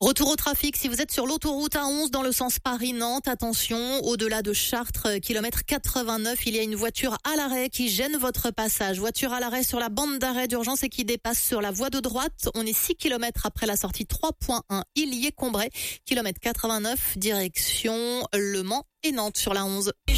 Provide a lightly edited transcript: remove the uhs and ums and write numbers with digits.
Retour au trafic, si vous êtes sur l'autoroute A11 dans le sens Paris-Nantes, attention, au-delà de Chartres, kilomètre 89, il y a une voiture à l'arrêt qui gêne votre passage. Voiture à l'arrêt sur la bande d'arrêt d'urgence et qui dépasse sur la voie de droite. On est 6 kilomètres après la sortie 3.1 Illier-Combray, kilomètre 89, direction Le Mans et Nantes sur la 11.